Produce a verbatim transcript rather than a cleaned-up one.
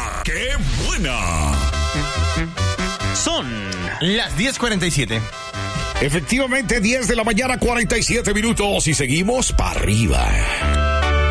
¡Qué buena! Son las diez cuarenta y siete. Efectivamente, diez de la mañana, cuarenta y siete minutos y seguimos para arriba.